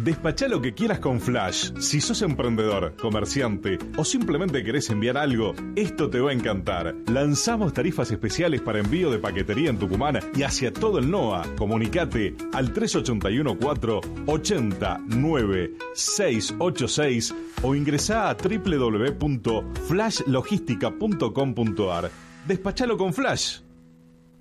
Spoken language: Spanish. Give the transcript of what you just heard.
Despachá lo que quieras con Flash. Si sos emprendedor, comerciante o simplemente querés enviar algo, esto te va a encantar. Lanzamos tarifas especiales para envío de paquetería en Tucumán y hacia todo el NOA. Comunicate al 381 4 80 9 686 o ingresá a www.flashlogistica.com.ar. Despachalo con Flash.